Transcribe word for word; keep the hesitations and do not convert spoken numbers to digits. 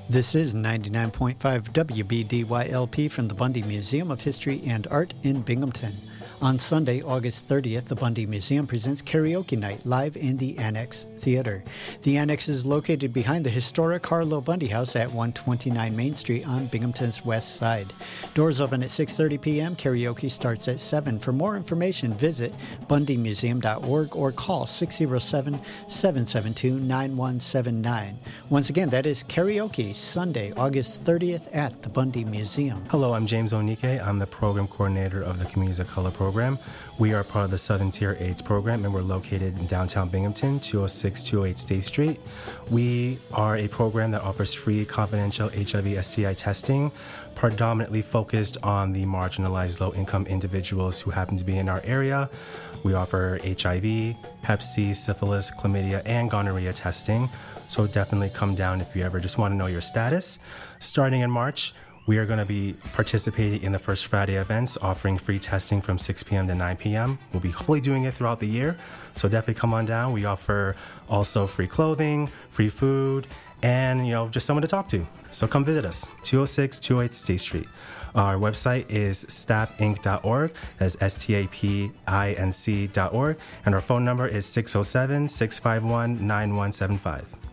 This is ninety-nine point five W B D Y L P from the Bundy Museum of History and Art in Binghamton. On Sunday, August thirtieth, the Bundy Museum presents Karaoke Night live in the Annex Theater. The Annex is located behind the historic Harlow Bundy House at one twenty-nine Main Street on Binghamton's west side. Doors open at six thirty p.m. Karaoke starts at seven. For more information, visit bundy museum dot org or call six oh seven, seven seven two, nine one seven nine. Once again, that is karaoke, Sunday, August thirtieth at the Bundy Museum. Hello, I'm James Onike. I'm the program coordinator of the Communities of Color program. We are part of the Southern Tier AIDS program, and we're located in downtown Binghamton, two oh six two oh eight State Street. We are a program that offers free confidential H I V S T I testing, predominantly focused on the marginalized low-income individuals who happen to be in our area. We offer H I V, Hep C, syphilis, chlamydia, and gonorrhea testing. So definitely come down if you ever just want to know your status. Starting in March, we are going to be participating in the First Friday events, offering free testing from six p.m. to nine p.m. We'll be hopefully doing it throughout the year, so definitely come on down. We offer also free clothing, free food, and, you know, just someone to talk to. So come visit us, two oh six two oh eight State Street. Our website is stap inc dot org. That's S T A P I N C dot org. And our phone number is six oh seven, six five one, nine one seven five.